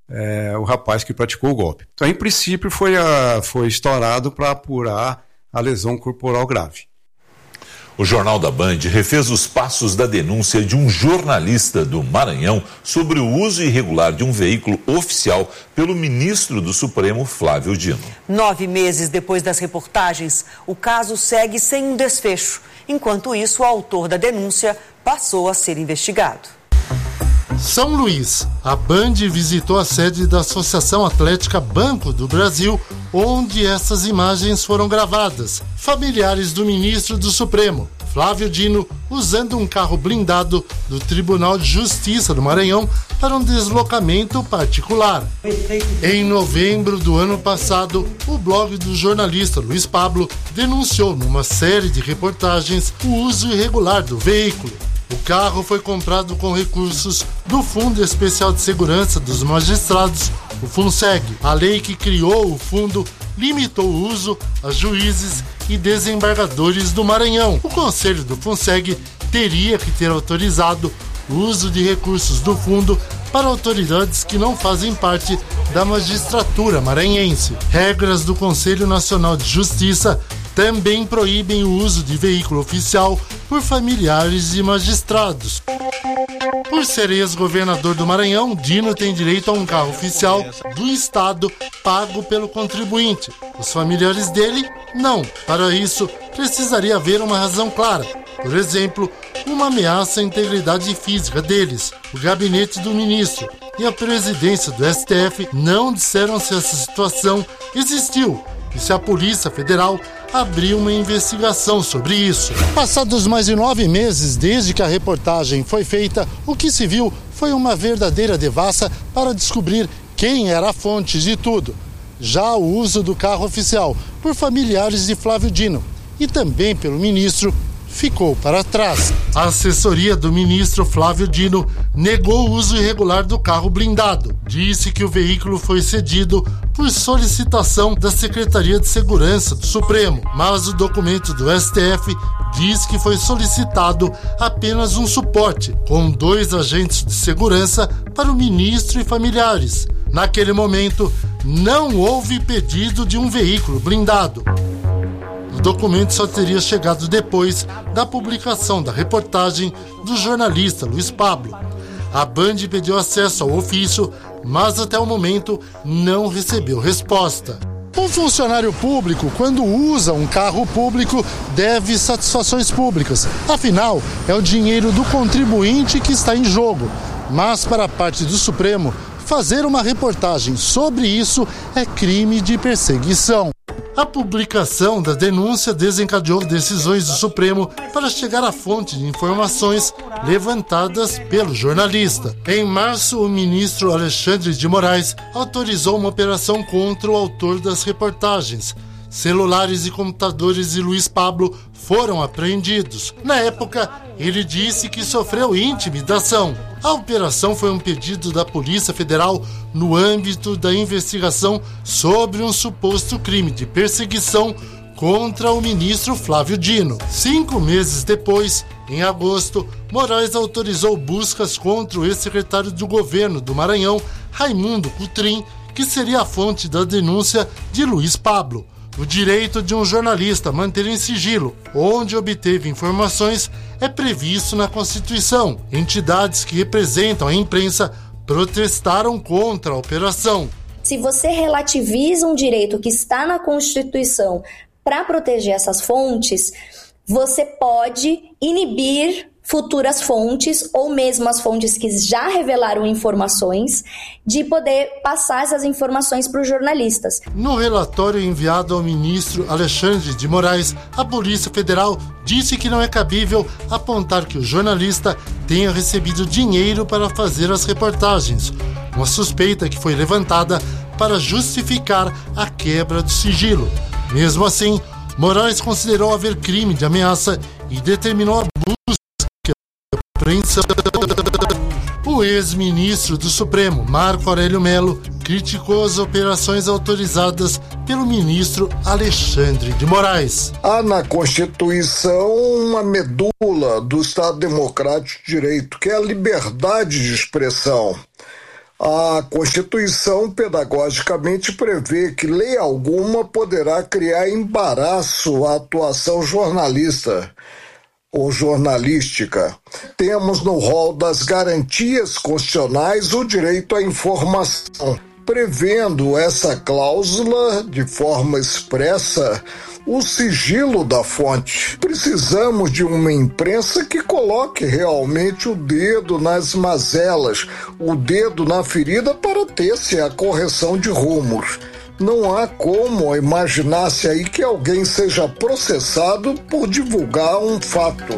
o rapaz que praticou o golpe. Então, em princípio, foi estourado para apurar a lesão corporal grave. O Jornal da Band refez os passos da denúncia de um jornalista do Maranhão sobre o uso irregular de um veículo oficial pelo ministro do Supremo, Flávio Dino. 9 meses depois das reportagens, o caso segue sem um desfecho. Enquanto isso, o autor da denúncia passou a ser investigado. São Luís, a Band visitou a sede da Associação Atlética Banco do Brasil, onde essas imagens foram gravadas. Familiares do ministro do Supremo, Flávio Dino, usando um carro blindado do Tribunal de Justiça do Maranhão para um deslocamento particular. Em novembro do ano passado, o blog do jornalista Luiz Pablo denunciou numa série de reportagens o uso irregular do veículo. O carro foi comprado com recursos do Fundo Especial de Segurança dos Magistrados, o FUNSEG. A lei que criou o fundo limitou o uso a juízes e desembargadores do Maranhão. O Conselho do FUNSEG teria que ter autorizado o uso de recursos do fundo para autoridades que não fazem parte da magistratura maranhense. Regras do Conselho Nacional de Justiça também proíbem o uso de veículo oficial por familiares de magistrados. Por ser ex-governador do Maranhão, Dino tem direito a um carro oficial do Estado pago pelo contribuinte. Os familiares dele, não. Para isso, precisaria haver uma razão clara. Por exemplo, uma ameaça à integridade física deles. O gabinete do ministro e a presidência do STF não disseram se essa situação existiu e se a Polícia Federal abriu uma investigação sobre isso. Passados mais de 9 meses desde que a reportagem foi feita, o que se viu foi uma verdadeira devassa para descobrir quem era a fonte de tudo. Já o uso do carro oficial por familiares de Flávio Dino e também pelo ministro ficou para trás. A assessoria do ministro Flávio Dino negou o uso irregular do carro blindado. Disse que o veículo foi cedido por solicitação da Secretaria de Segurança do Supremo, mas o documento do STF diz que foi solicitado apenas um suporte, com 2 agentes de segurança para o ministro e familiares. Naquele momento, não houve pedido de um veículo blindado. O documento só teria chegado depois da publicação da reportagem do jornalista Luiz Pablo. A Band pediu acesso ao ofício, mas até o momento não recebeu resposta. Um funcionário público, quando usa um carro público, deve satisfações públicas. Afinal, é o dinheiro do contribuinte que está em jogo. Mas para a parte do Supremo, fazer uma reportagem sobre isso é crime de perseguição. A publicação da denúncia desencadeou decisões do Supremo para chegar à fonte de informações levantadas pelo jornalista. Em março, o ministro Alexandre de Moraes autorizou uma operação contra o autor das reportagens. Celulares e computadores de Luiz Pablo foram apreendidos. Na época, ele disse que sofreu intimidação. A operação foi um pedido da Polícia Federal no âmbito da investigação sobre um suposto crime de perseguição contra o ministro Flávio Dino. 5 meses depois, em agosto, Moraes autorizou buscas contra o ex-secretário do governo do Maranhão, Raimundo Cutrim, que seria a fonte da denúncia de Luiz Pablo. O direito de um jornalista a manter em sigilo onde obteve informações é previsto na Constituição. Entidades que representam a imprensa protestaram contra a operação. Se você relativiza um direito que está na Constituição para proteger essas fontes, você pode inibir futuras fontes ou mesmo as fontes que já revelaram informações de poder passar essas informações para os jornalistas. No relatório enviado ao ministro Alexandre de Moraes, a Polícia Federal disse que não é cabível apontar que o jornalista tenha recebido dinheiro para fazer as reportagens, uma suspeita que foi levantada para justificar a quebra do sigilo. Mesmo assim, Moraes considerou haver crime de ameaça e determinou a O ex-ministro do Supremo, Marco Aurélio Mello, criticou as operações autorizadas pelo ministro Alexandre de Moraes. Há na Constituição uma medula do Estado Democrático de Direito, que é a liberdade de expressão. A Constituição pedagogicamente prevê que lei alguma poderá criar embaraço à atuação jornalista ou jornalística. Temos no rol das garantias constitucionais o direito à informação. Prevendo essa cláusula de forma expressa, o sigilo da fonte. Precisamos de uma imprensa que coloque realmente o dedo nas mazelas, o dedo na ferida para ter-se a correção de rumos. Não há como imaginar-se aí que alguém seja processado por divulgar um fato.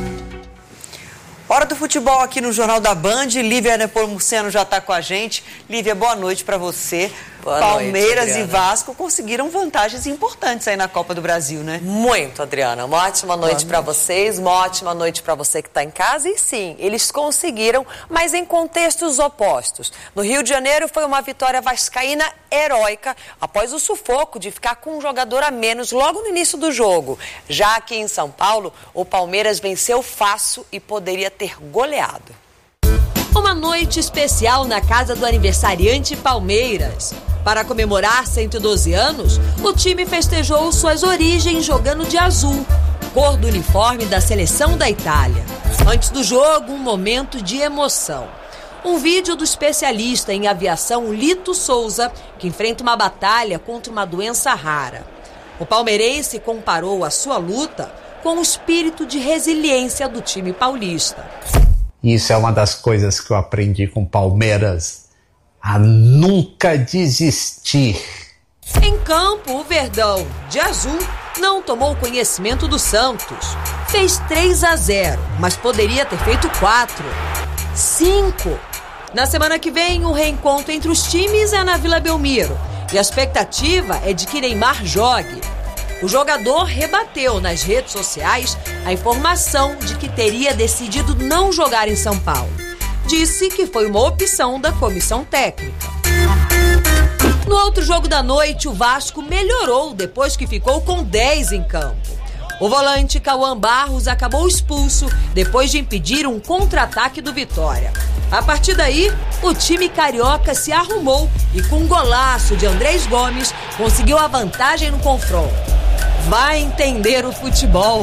Hora do futebol aqui no Jornal da Band. Lívia Nepomuceno já está com a gente. Lívia, boa noite para você. Boa Palmeiras noite, e Vasco conseguiram vantagens importantes aí na Copa do Brasil, né? Muito, Adriana. Uma ótima noite para vocês, uma ótima noite para você que está em casa. E sim, eles conseguiram, mas em contextos opostos. No Rio de Janeiro foi uma vitória vascaína heróica após o sufoco de ficar com um jogador a menos logo no início do jogo. Já aqui em São Paulo, o Palmeiras venceu fácil e poderia ter goleado. Uma noite especial na casa do aniversariante Palmeiras. Para comemorar 112 anos, o time festejou suas origens jogando de azul, cor do uniforme da seleção da Itália. Antes do jogo, um momento de emoção. Um vídeo do especialista em aviação Lito Souza, que enfrenta uma batalha contra uma doença rara. O palmeirense comparou a sua luta com o espírito de resiliência do time paulista. Isso é uma das coisas que eu aprendi com o Palmeiras, a nunca desistir. Em campo, o Verdão, de azul, não tomou conhecimento do Santos. Fez 3-0, mas poderia ter feito 4, 5. Na semana que vem, o reencontro entre os times é na Vila Belmiro. E a expectativa é de que Neymar jogue. O jogador rebateu nas redes sociais a informação de que teria decidido não jogar em São Paulo. Disse que foi uma opção da comissão técnica. No outro jogo da noite, o Vasco melhorou depois que ficou com 10 em campo. O volante Cauã Barros acabou expulso depois de impedir um contra-ataque do Vitória. A partir daí, o time carioca se arrumou e com um golaço de Andrés Gomes conseguiu a vantagem no confronto. Vai entender o futebol.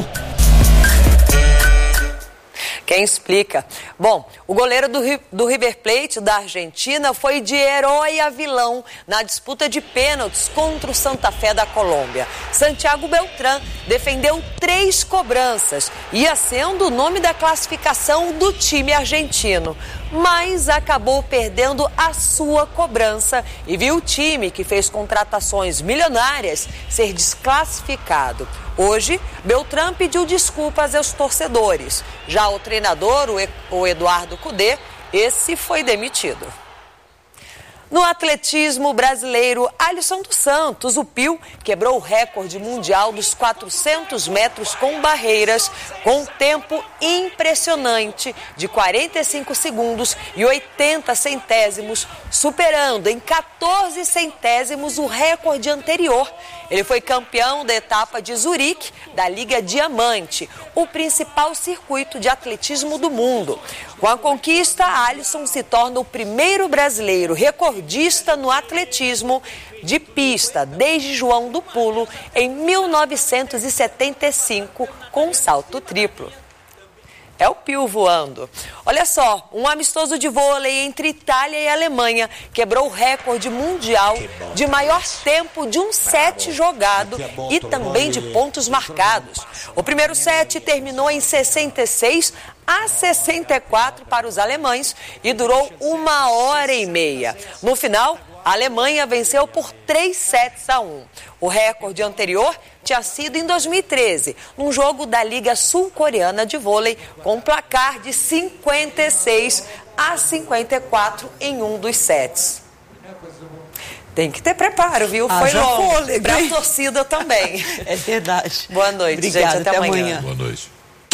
Quem explica? Bom, o goleiro do River Plate da Argentina foi de herói a vilão na disputa de pênaltis contra o Santa Fé da Colômbia. Santiago Beltrán defendeu 3 cobranças, ia sendo o nome da classificação do time argentino, mas acabou perdendo a sua cobrança e viu o time, que fez contratações milionárias, ser desclassificado. Hoje, Beltrán pediu desculpas aos torcedores. Já o treinador, o Eduardo Cudê, esse foi demitido. No atletismo brasileiro, Alisson dos Santos, o Pio, quebrou o recorde mundial dos 400 metros com barreiras, com um tempo impressionante de 45 segundos e 80 centésimos, superando em 14 centésimos o recorde anterior. Ele foi campeão da etapa de Zurique, da Liga Diamante, o principal circuito de atletismo do mundo. Com a conquista, Alisson se torna o primeiro brasileiro recordista no atletismo de pista desde João do Pulo, em 1975, com um salto triplo. É o Pio voando. Olha só, um amistoso de vôlei entre Itália e Alemanha quebrou o recorde mundial de maior tempo de um set jogado e também de pontos marcados. O primeiro set terminou em 66-64 para os alemães e durou 1h30. No final, a Alemanha venceu por 3-1. O recorde anterior tinha sido em 2013, num jogo da Liga Sul-Coreana de Vôlei, com um placar de 56-54 em um dos sets. Tem que ter preparo, viu? Foi longo. Para a torcida também. É verdade. Boa noite, Obrigada, gente. Até amanhã. Boa noite.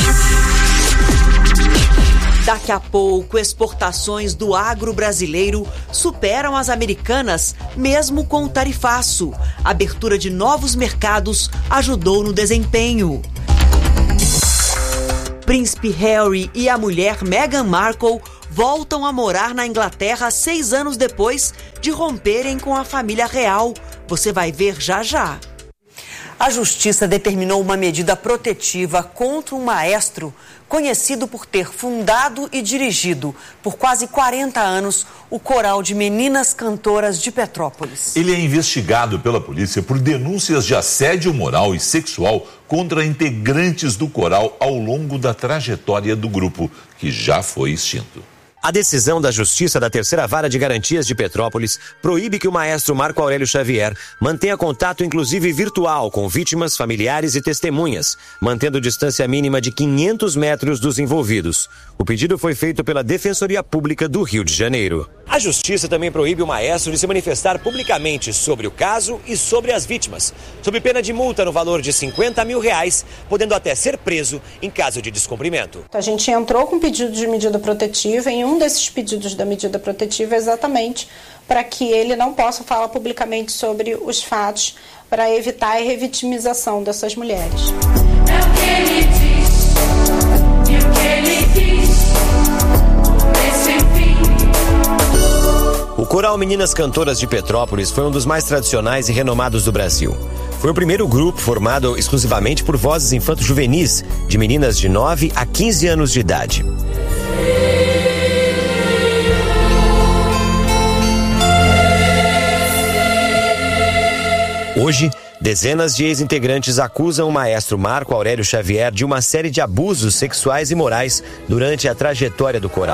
Daqui a pouco, exportações do agro brasileiro superam as americanas, mesmo com o tarifaço. A abertura de novos mercados ajudou no desempenho. Príncipe Harry e a mulher Meghan Markle voltam a morar na Inglaterra 6 anos depois de romperem com a família real. Você vai ver já já. A Justiça determinou uma medida protetiva contra um maestro conhecido por ter fundado e dirigido por quase 40 anos o coral de meninas cantoras de Petrópolis. Ele é investigado pela polícia por denúncias de assédio moral e sexual contra integrantes do coral ao longo da trajetória do grupo, que já foi extinto. A decisão da Justiça da Terceira Vara de Garantias de Petrópolis proíbe que o maestro Marco Aurélio Xavier mantenha contato, inclusive virtual, com vítimas, familiares e testemunhas, mantendo distância mínima de 500 metros dos envolvidos. O pedido foi feito pela Defensoria Pública do Rio de Janeiro. A Justiça também proíbe o maestro de se manifestar publicamente sobre o caso e sobre as vítimas, sob pena de multa no valor de R$50 mil, podendo até ser preso em caso de descumprimento. A gente entrou com pedido de medida protetiva. Em um desses pedidos da medida protetiva é exatamente para que ele não possa falar publicamente sobre os fatos, para evitar a revitimização dessas mulheres. É o que ele diz, e o que ele diz, esse fim. O coral Meninas Cantoras de Petrópolis foi um dos mais tradicionais e renomados do Brasil. Foi o primeiro grupo formado exclusivamente por vozes infanto-juvenis, de meninas de 9 a 15 anos de idade. Hoje, dezenas de ex-integrantes acusam o maestro Marco Aurélio Xavier de uma série de abusos sexuais e morais durante a trajetória do coral.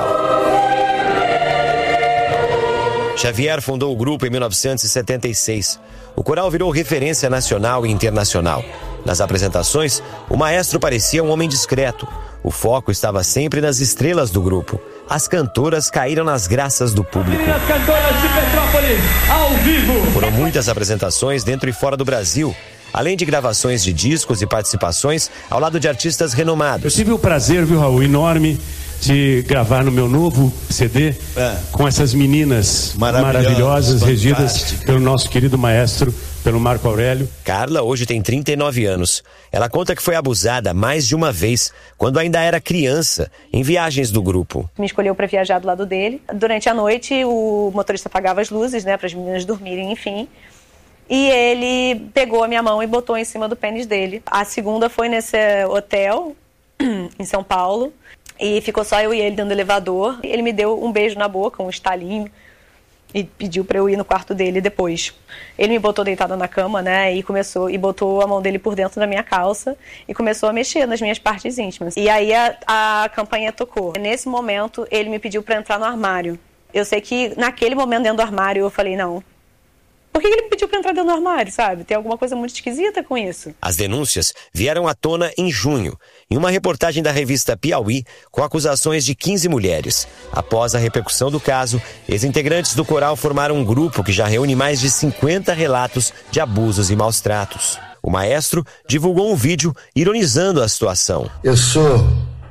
Xavier fundou o grupo em 1976. O coral virou referência nacional e internacional. Nas apresentações, o maestro parecia um homem discreto. O foco estava sempre nas estrelas do grupo. As cantoras caíram nas graças do público. Meninas Cantoras de Petrópolis, ao vivo. Foram muitas apresentações dentro e fora do Brasil, além de gravações de discos e participações ao lado de artistas renomados. Eu tive o prazer, viu, Raul, enorme de gravar no meu novo CD com essas meninas maravilhosas, regidas pelo nosso querido maestro, pelo Marco Aurélio. Carla hoje tem 39 anos. Ela conta que foi abusada mais de uma vez, quando ainda era criança, em viagens do grupo. Me escolheu para viajar do lado dele. Durante a noite, o motorista apagava as luzes, né, para as meninas dormirem, enfim. E ele pegou a minha mão e botou em cima do pênis dele. A segunda foi nesse hotel, em São Paulo. E ficou só eu e ele dentro do elevador. Ele me deu um beijo na boca, um estalinho, e pediu para eu ir no quarto dele depois. Ele me botou deitada na cama, né, e botou a mão dele por dentro da minha calça e começou a mexer nas minhas partes íntimas. E aí a campainha tocou. Nesse momento, ele me pediu para entrar no armário. Eu sei que naquele momento dentro do armário eu falei, não. Por que ele me pediu para entrar dentro do armário, sabe? Tem alguma coisa muito esquisita com isso. As denúncias vieram à tona em junho, em uma reportagem da revista Piauí, com acusações de 15 mulheres. Após a repercussão do caso, ex-integrantes do coral formaram um grupo que já reúne mais de 50 relatos de abusos e maus-tratos. O maestro divulgou um vídeo ironizando a situação. Eu sou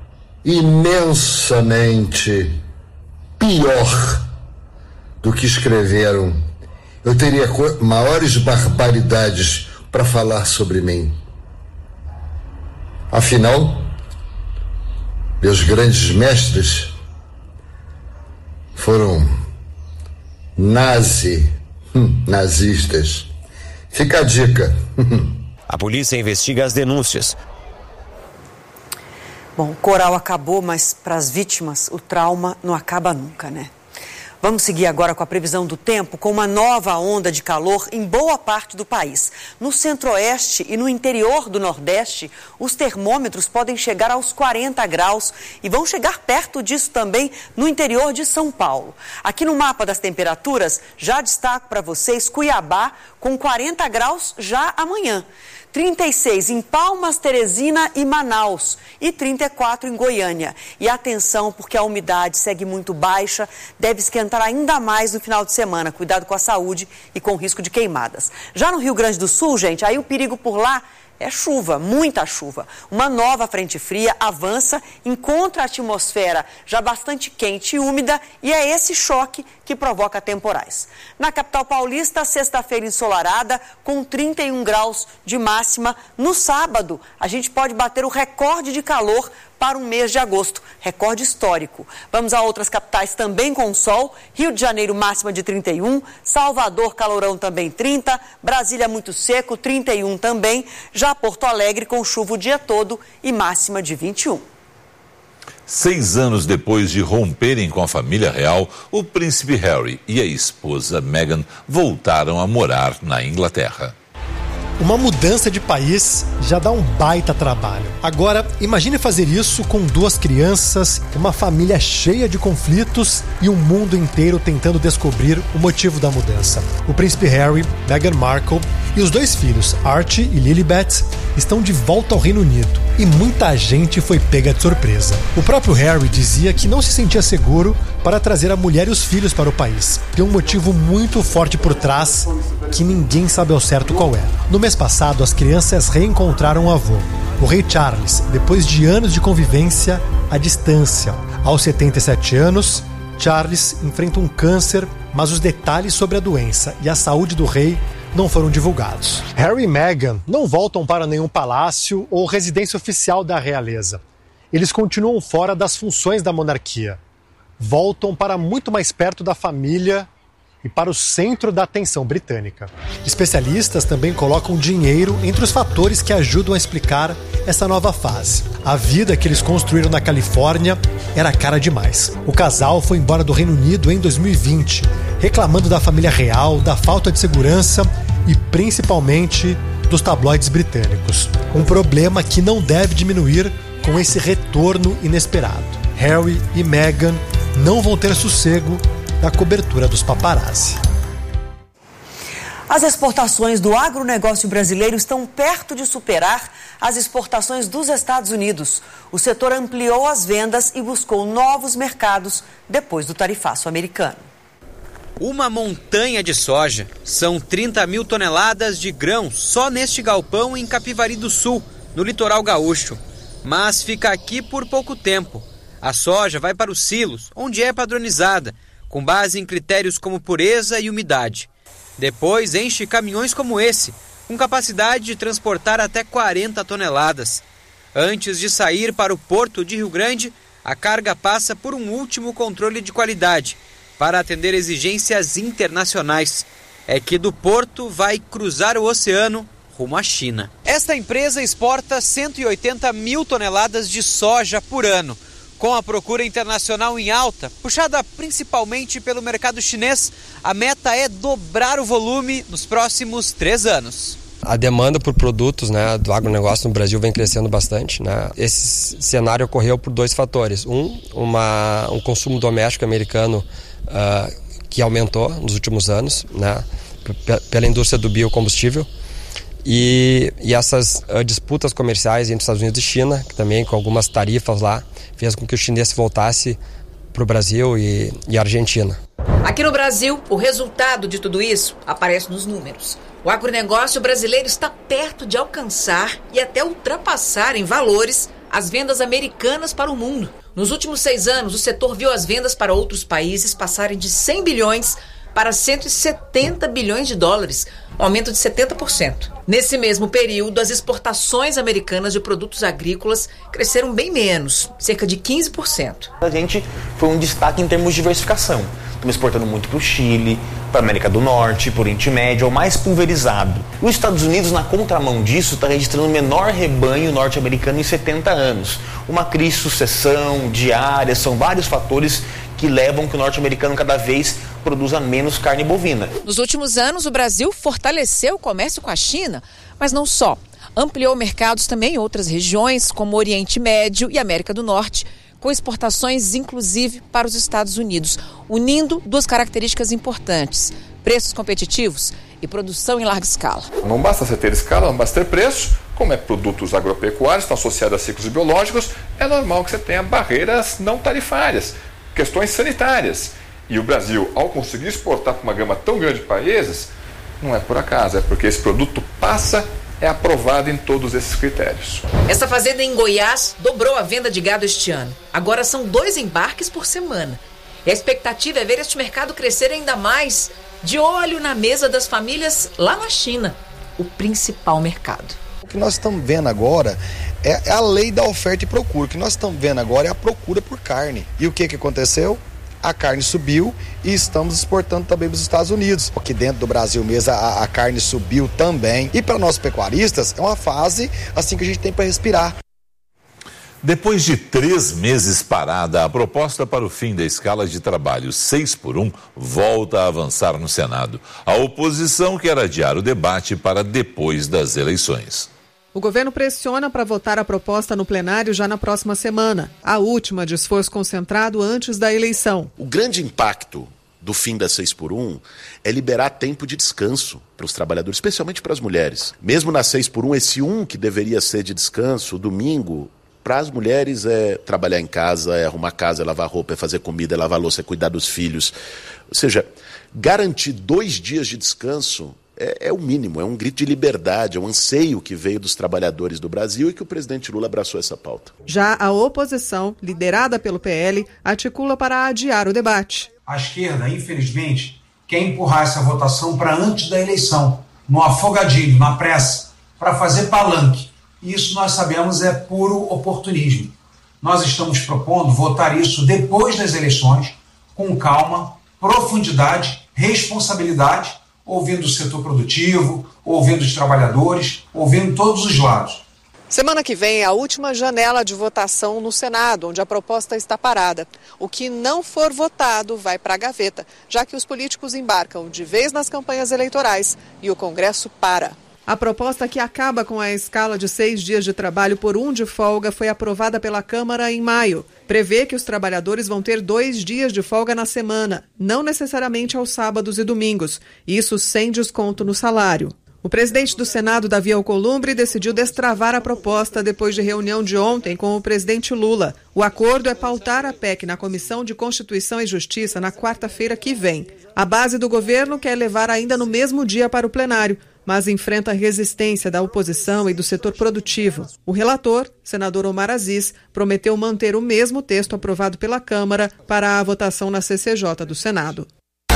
imensamente pior do que escreveram. Eu teria maiores barbaridades para falar sobre mim. Afinal, meus grandes mestres foram nazistas. Fica a dica. A polícia investiga as denúncias. Bom, o coral acabou, mas para as vítimas o trauma não acaba nunca, né? Vamos seguir agora com a previsão do tempo, com uma nova onda de calor em boa parte do país. No centro-oeste e no interior do nordeste, os termômetros podem chegar aos 40 graus e vão chegar perto disso também no interior de São Paulo. Aqui no mapa das temperaturas, já destaco para vocês Cuiabá com 40 graus já amanhã. 36 em Palmas, Teresina e Manaus e 34 em Goiânia. E atenção, porque a umidade segue muito baixa, deve esquentar ainda mais no final de semana. Cuidado com a saúde e com o risco de queimadas. Já no Rio Grande do Sul, gente, aí o perigo por lá é chuva, muita chuva. Uma nova frente fria avança, encontra a atmosfera já bastante quente e úmida e é esse choque que provoca temporais. Na capital paulista, sexta-feira ensolarada com 31 graus de máxima. No sábado, a gente pode bater o recorde de calor para o mês de agosto, recorde histórico. Vamos a outras capitais também com sol. Rio de Janeiro, máxima de 31, Salvador, calorão também 30, Brasília muito seco, 31 também, já Porto Alegre com chuva o dia todo e máxima de 21. 6 anos depois de romperem com a família real, o príncipe Harry e a esposa Meghan voltaram a morar na Inglaterra. Uma mudança de país já dá um baita trabalho. Agora, imagine fazer isso com 2 crianças, uma família cheia de conflitos e um mundo inteiro tentando descobrir o motivo da mudança. O príncipe Harry, Meghan Markle e os 2 filhos, Archie e Lilibet, estão de volta ao Reino Unido e muita gente foi pega de surpresa. O próprio Harry dizia que não se sentia seguro para trazer a mulher e os filhos para o país. Tem um motivo muito forte por trás que ninguém sabe ao certo qual é. No mês passado, as crianças reencontraram o avô, o rei Charles, depois de anos de convivência à distância. Aos 77 anos, Charles enfrenta um câncer, mas os detalhes sobre a doença e a saúde do rei não foram divulgados. Harry e Meghan não voltam para nenhum palácio ou residência oficial da realeza. Eles continuam fora das funções da monarquia. Voltam para muito mais perto da família e para o centro da atenção britânica. Especialistas também colocam dinheiro entre os fatores que ajudam a explicar essa nova fase. A vida que eles construíram na Califórnia era cara demais. O casal foi embora do Reino Unido em 2020, reclamando da família real, da falta de segurança e principalmente dos tabloides britânicos. Um problema que não deve diminuir com esse retorno inesperado. Harry e Meghan não vão ter sossego da cobertura dos paparazzi. As exportações do agronegócio brasileiro estão perto de superar as exportações dos Estados Unidos. O setor ampliou as vendas e buscou novos mercados depois do tarifaço americano. Uma montanha de soja. São 30 mil toneladas de grãos só neste galpão em Capivari do Sul, no litoral gaúcho. Mas fica aqui por pouco tempo. A soja vai para os silos, onde é padronizada, com base em critérios como pureza e umidade. Depois enche caminhões como esse, com capacidade de transportar até 40 toneladas. Antes de sair para o porto de Rio Grande, a carga passa por um último controle de qualidade, para atender exigências internacionais. É que do porto vai cruzar o oceano rumo à China. Esta empresa exporta 180 mil toneladas de soja por ano. Com a procura internacional em alta, puxada principalmente pelo mercado chinês, a meta é dobrar o volume nos próximos 3 anos. A demanda por produtos, do agronegócio no Brasil vem crescendo bastante. Esse cenário ocorreu por 2 fatores. Um consumo doméstico americano que aumentou nos últimos anos, pela indústria do biocombustível. E essas disputas comerciais entre Estados Unidos e China, que também com algumas tarifas lá, fez com que o chinês voltasse para o Brasil e a Argentina. Aqui no Brasil, o resultado de tudo isso aparece nos números. O agronegócio brasileiro está perto de alcançar e até ultrapassar em valores as vendas americanas para o mundo. Nos últimos 6 anos, o setor viu as vendas para outros países passarem de 100 bilhões para 170 bilhões de dólares, um aumento de 70%. Nesse mesmo período, as exportações americanas de produtos agrícolas cresceram bem menos, cerca de 15%. A gente foi um destaque em termos de diversificação. Estamos exportando muito para o Chile, para a América do Norte, para o Oriente Médio, é o mais pulverizado. Os Estados Unidos, na contramão disso, está registrando o menor rebanho norte-americano em 70 anos. Uma crise de sucessão, diária, são vários fatores que levam que o norte-americano cada vez produza menos carne bovina. Nos últimos anos, o Brasil fortaleceu o comércio com a China, mas não só. Ampliou mercados também em outras regiões, como o Oriente Médio e América do Norte, com exportações inclusive para os Estados Unidos, unindo 2 características importantes: preços competitivos e produção em larga escala. Não basta você ter escala, não basta ter preço. Como é produtos agropecuários, estão associados a ciclos biológicos, é normal que você tenha barreiras não tarifárias, questões sanitárias. E o Brasil, ao conseguir exportar para uma gama tão grande de países, não é por acaso, é porque esse produto é aprovado em todos esses critérios. Essa fazenda em Goiás dobrou a venda de gado este ano. Agora são 2 embarques por semana. E a expectativa é ver este mercado crescer ainda mais, de olho na mesa das famílias lá na China, o principal mercado. O que nós estamos vendo agora é a lei da oferta e procura. O que nós estamos vendo agora é a procura por carne. E o que aconteceu? A carne subiu e estamos exportando também para os Estados Unidos. Aqui dentro do Brasil mesmo a carne subiu também. E para nós pecuaristas é uma fase assim que a gente tem para respirar. Depois de 3 meses parada, a proposta para o fim da escala de trabalho 6x1 volta a avançar no Senado. A oposição quer adiar o debate para depois das eleições. O governo pressiona para votar a proposta no plenário já na próxima semana, a última de esforço concentrado antes da eleição. O grande impacto do fim da 6x1 é liberar tempo de descanso para os trabalhadores, especialmente para as mulheres. Mesmo na 6x1, esse que deveria ser de descanso, domingo, para as mulheres é trabalhar em casa, é arrumar casa, é lavar roupa, é fazer comida, é lavar louça, é cuidar dos filhos. Ou seja, garantir 2 dias de descanso é o mínimo, é um grito de liberdade, é um anseio que veio dos trabalhadores do Brasil e que o presidente Lula abraçou essa pauta. Já a oposição, liderada pelo PL, articula para adiar o debate. A esquerda, infelizmente, quer empurrar essa votação para antes da eleição, no afogadilho, na pressa, para fazer palanque. Isso nós sabemos é puro oportunismo. Nós estamos propondo votar isso depois das eleições, com calma, profundidade, responsabilidade, ouvindo o setor produtivo, ouvindo os trabalhadores, ouvindo todos os lados. Semana que vem é a última janela de votação no Senado, onde a proposta está parada. O que não for votado vai para a gaveta, já que os políticos embarcam de vez nas campanhas eleitorais e o Congresso para. A proposta que acaba com a escala de 6 dias de trabalho por 1 de folga foi aprovada pela Câmara em maio. Prevê que os trabalhadores vão ter 2 dias de folga na semana, não necessariamente aos sábados e domingos, isso sem desconto no salário. O presidente do Senado, Davi Alcolumbre, decidiu destravar a proposta depois de reunião de ontem com o presidente Lula. O acordo é pautar a PEC na Comissão de Constituição e Justiça na quarta-feira que vem. A base do governo quer levar ainda no mesmo dia para o plenário, mas enfrenta a resistência da oposição e do setor produtivo. O relator, senador Omar Aziz, prometeu manter o mesmo texto aprovado pela Câmara para a votação na CCJ do Senado.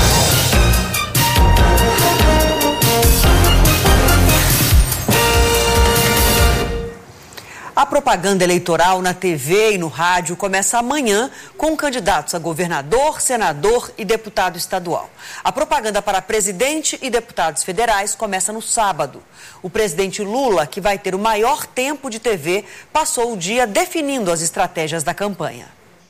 A propaganda eleitoral na TV e no rádio começa amanhã com candidatos a governador, senador e deputado estadual. A propaganda para presidente e deputados federais começa no sábado. O presidente Lula, que vai ter o maior tempo de TV, passou o dia definindo as estratégias da campanha.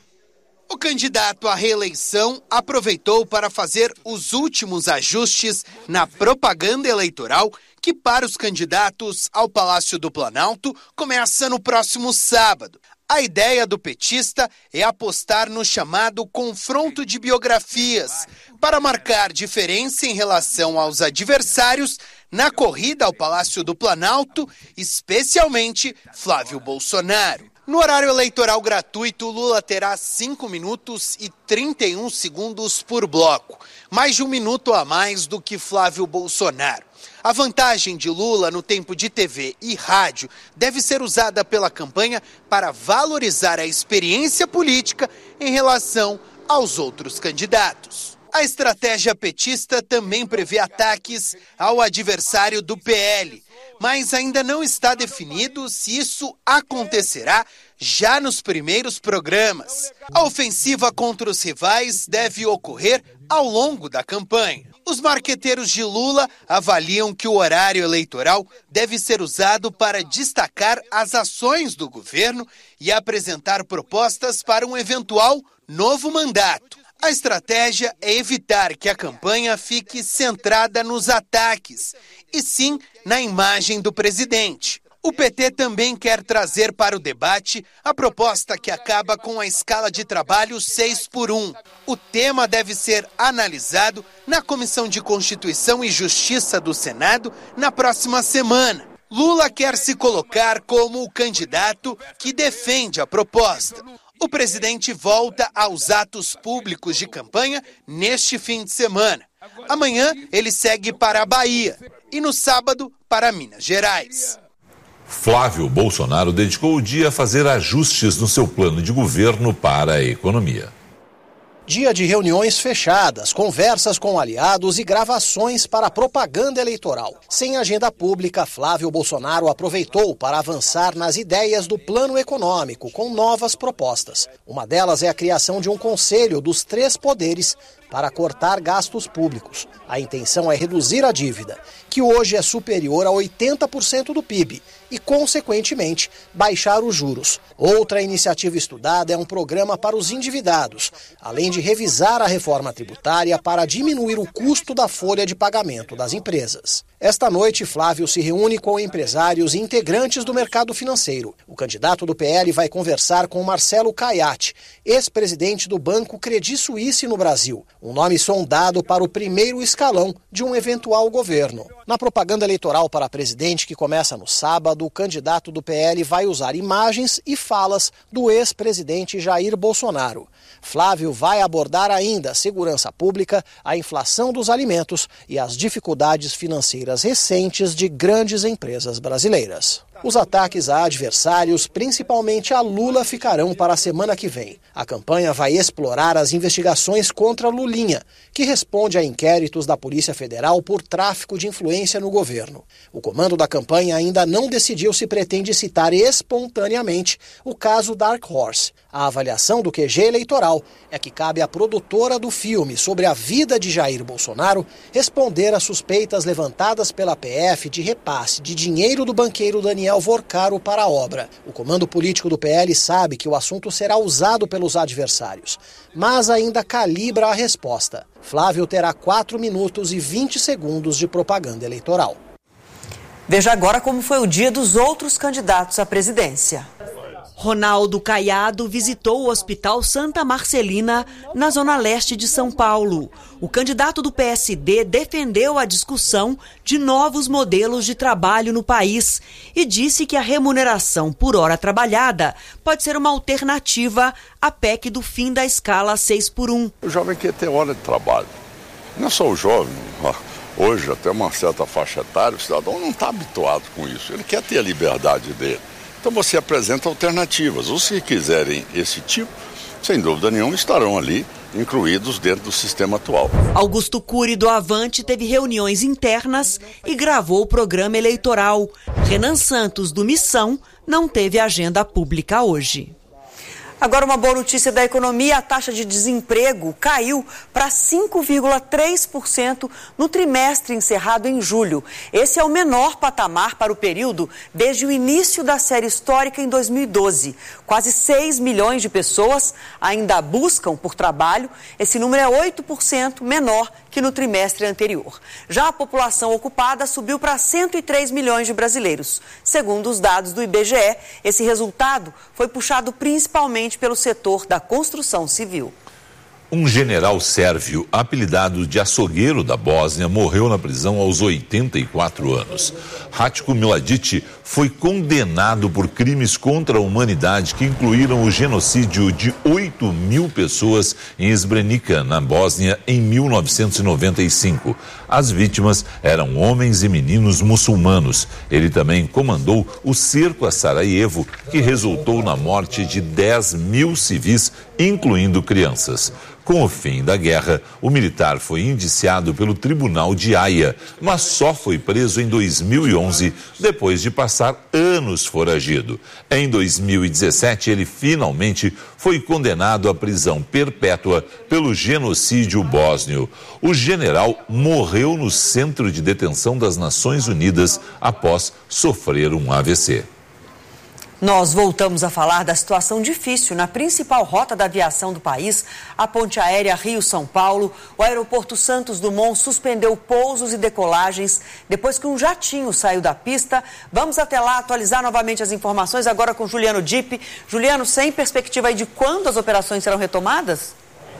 O candidato à reeleição aproveitou para fazer os últimos ajustes na propaganda eleitoral que, para os candidatos ao Palácio do Planalto, começa no próximo sábado. A ideia do petista é apostar no chamado confronto de biografias, para marcar diferença em relação aos adversários na corrida ao Palácio do Planalto, especialmente Flávio Bolsonaro. No horário eleitoral gratuito, Lula terá 5 minutos e 31 segundos por bloco, mais de 1 minuto a mais do que Flávio Bolsonaro. A vantagem de Lula no tempo de TV e rádio deve ser usada pela campanha para valorizar a experiência política em relação aos outros candidatos. A estratégia petista também prevê ataques ao adversário do PL, mas ainda não está definido se isso acontecerá já nos primeiros programas. A ofensiva contra os rivais deve ocorrer ao longo da campanha. Os marqueteiros de Lula avaliam que o horário eleitoral deve ser usado para destacar as ações do governo e apresentar propostas para um eventual novo mandato. A estratégia é evitar que a campanha fique centrada nos ataques, e sim na imagem do presidente. O PT também quer trazer para o debate a proposta que acaba com a escala de trabalho 6x1. O tema deve ser analisado na Comissão de Constituição e Justiça do Senado na próxima semana. Lula quer se colocar como o candidato que defende a proposta. O presidente volta aos atos públicos de campanha neste fim de semana. Amanhã ele segue para a Bahia e no sábado para Minas Gerais. Flávio Bolsonaro dedicou o dia a fazer ajustes no seu plano de governo para a economia. Dia de reuniões fechadas, conversas com aliados e gravações para a propaganda eleitoral. Sem agenda pública, Flávio Bolsonaro aproveitou para avançar nas ideias do plano econômico com novas propostas. Uma delas é a criação de um conselho dos 3 poderes para cortar gastos públicos. A intenção é reduzir a dívida, que hoje é superior a 80% do PIB, e, consequentemente, baixar os juros. Outra iniciativa estudada é um programa para os endividados, além de revisar a reforma tributária para diminuir o custo da folha de pagamento das empresas. Esta noite, Flávio se reúne com empresários e integrantes do mercado financeiro. O candidato do PL vai conversar com Marcelo Caiati, ex-presidente do Banco Credit Suisse no Brasil, um nome sondado para o primeiro escalão de um eventual governo. Na propaganda eleitoral para presidente, que começa no sábado, o candidato do PL vai usar imagens e falas do ex-presidente Jair Bolsonaro. Flávio vai abordar ainda a segurança pública, a inflação dos alimentos e as dificuldades financeiras recentes de grandes empresas brasileiras. Os ataques a adversários, principalmente a Lula, ficarão para a semana que vem. A campanha vai explorar as investigações contra Lulinha, que responde a inquéritos da Polícia Federal por tráfico de influência no governo. O comando da campanha ainda não decidiu se pretende citar espontaneamente o caso Dark Horse. A avaliação do QG eleitoral é que cabe à produtora do filme sobre a vida de Jair Bolsonaro responder às suspeitas levantadas pela PF de repasse de dinheiro do banqueiro Daniel Vorcaro para a obra. O comando político do PL sabe que o assunto será usado pelos adversários, mas ainda calibra a resposta. Flávio terá 4 minutos e 20 segundos de propaganda eleitoral. Veja agora como foi o dia dos outros candidatos à presidência. Ronaldo Caiado visitou o Hospital Santa Marcelina, na zona leste de São Paulo. O candidato do PSD defendeu a discussão de novos modelos de trabalho no país e disse que a remuneração por hora trabalhada pode ser uma alternativa à PEC do fim da escala 6x1. O jovem quer ter hora de trabalho. Não é só o jovem. Hoje, até uma certa faixa etária, o cidadão não está habituado com isso. Ele quer ter a liberdade dele. Então você apresenta alternativas. Os que quiserem esse tipo, sem dúvida nenhuma, estarão ali incluídos dentro do sistema atual. Augusto Cury, do Avante, teve reuniões internas e gravou o programa eleitoral. Renan Santos, do Missão, não teve agenda pública hoje. Agora uma boa notícia da economia, a taxa de desemprego caiu para 5,3% no trimestre encerrado em julho. Esse é o menor patamar para o período desde o início da série histórica em 2012. Quase 6 milhões de pessoas ainda buscam por trabalho. Esse número é 8% menor que no trimestre anterior. Já a população ocupada subiu para 103 milhões de brasileiros. Segundo os dados do IBGE, esse resultado foi puxado principalmente pelo setor da construção civil. Um general sérvio, apelidado de açougueiro da Bósnia, morreu na prisão aos 84 anos. Ratko Mladic foi condenado por crimes contra a humanidade que incluíram o genocídio de 8.000 pessoas em Srebrenica, na Bósnia, em 1995. As vítimas eram homens e meninos muçulmanos. Ele também comandou o cerco a Sarajevo, que resultou na morte de 10.000 civis, incluindo crianças. Com o fim da guerra, o militar foi indiciado pelo Tribunal de Haia, mas só foi preso em 2011, depois de passar anos foragido. Em 2017, ele finalmente foi condenado à prisão perpétua pelo genocídio bósnio. O general morreu no Centro de Detenção das Nações Unidas após sofrer um AVC. Nós voltamos a falar da situação difícil na principal rota da aviação do país, a ponte aérea Rio-São Paulo. O aeroporto Santos Dumont suspendeu pousos e decolagens depois que um jatinho saiu da pista. Vamos até lá atualizar novamente as informações agora com Juliano Dipp. Juliano, sem perspectiva aí de quando as operações serão retomadas?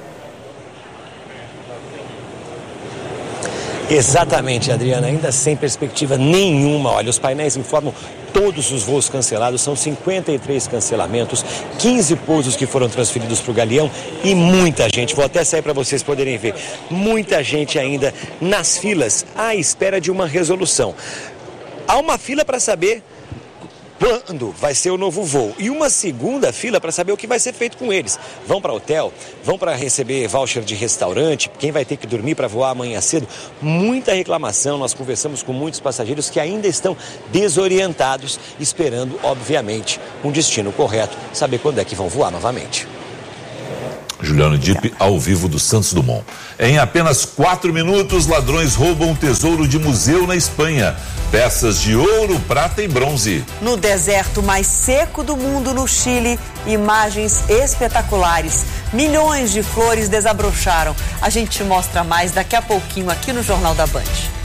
Exatamente, Adriana, ainda sem perspectiva nenhuma. Olha, os painéis informam todos os voos cancelados, são 53 cancelamentos, 15 pousos que foram transferidos para o Galeão e muita gente, vou até sair para vocês poderem ver, muita gente ainda nas filas à espera de uma resolução. Há uma fila para saber quando vai ser o novo voo e uma segunda fila para saber o que vai ser feito com eles. Vão para hotel, vão para receber voucher de restaurante, quem vai ter que dormir para voar amanhã cedo. Muita reclamação, nós conversamos com muitos passageiros que ainda estão desorientados, esperando, obviamente, um destino correto, saber quando é que vão voar novamente. Juliano Dipp, ao vivo do Santos Dumont. Em apenas 4 minutos, ladrões roubam um tesouro de museu na Espanha. Peças de ouro, prata e bronze. No deserto mais seco do mundo, no Chile, imagens espetaculares. Milhões de flores desabrocharam. A gente mostra mais daqui a pouquinho aqui no Jornal da Band.